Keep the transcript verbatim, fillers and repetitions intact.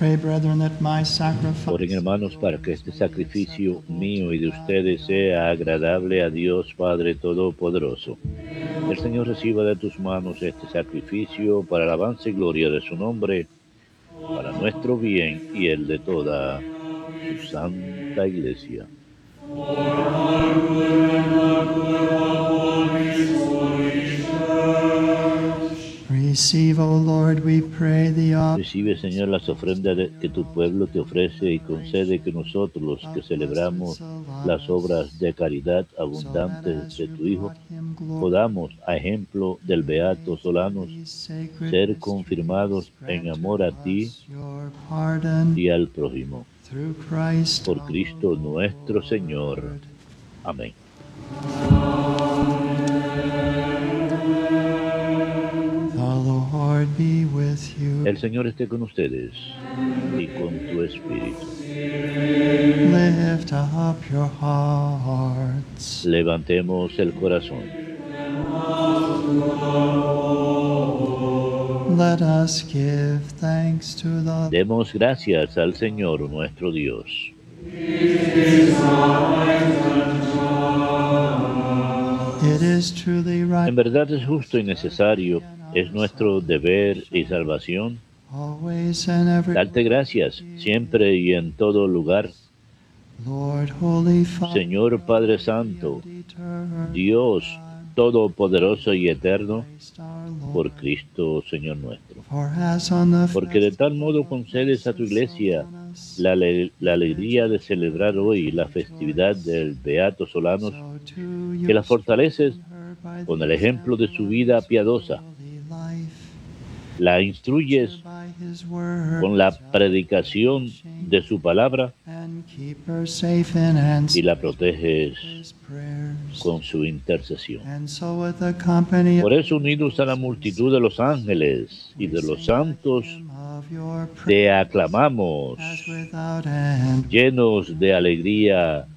Pray, brethren, that my sacrifice... Oren, hermanos, para que este sacrificio mío y de ustedes sea agradable a Dios Padre Todopoderoso. El Señor reciba de tus manos este sacrificio para alabanza y gloria de su nombre, para nuestro bien y el de toda su santa Iglesia. Receive, O Lord, we pray, the offering Recibe, Señor, las ofrendas de- que tu pueblo te ofrece y concede que nosotros, los que celebramos las obras de caridad abundantes de tu Hijo, podamos, a ejemplo del Beato Solanos, ser confirmados en amor a ti y al prójimo. Por Cristo nuestro Señor. Amén. The Lord be with you. El Señor esté con ustedes y con tu espíritu. Lift up your hearts. Levantemos el corazón. Let us give thanks to the Demos gracias al Señor nuestro Dios. It is truly right, En verdad es justo y necesario, es nuestro deber y salvación, always and ever. darte gracias siempre y en todo lugar, Lord, Holy Father, Señor Padre Santo, eternal, Dios Todopoderoso y Eterno, Christ our Lord. por Cristo Señor nuestro. For as on the Porque de tal modo concedes a tu Iglesia la, ale- la alegría de celebrar hoy la festividad del Beato Solanos, so to que la fortaleces her by con the el ejemplo de su vida piadosa, holy life, la instruyes by his word, con la predicación de su palabra and keep her safe in y answer la proteges his prayers. con su intercesión. And so with the company Por eso, unidos a la multitud de los ángeles y de los santos, of your te aclamamos, prayers without end. llenos de alegría